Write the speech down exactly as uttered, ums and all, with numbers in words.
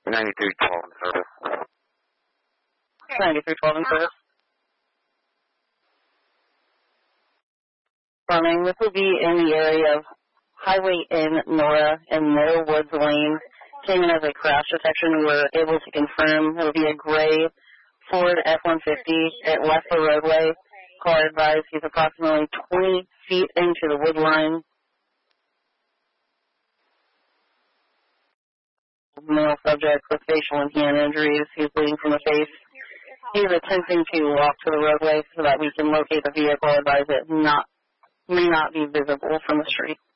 ninety-three twelve in service. ninety-three twelve in service. Farming, this will be in the area of Highway N, Nora, and Meadow Woods Lane. Came in as a crash detection. We were able to confirm it will be a gray Ford F one fifty. It left the roadway. Caller advised he's approximately twenty feet into the wood line. Male subject with facial and hand injuries. He's bleeding from the face. He's attempting to walk to the roadway so that we can locate the vehicle. Advise it not may not be visible from the street.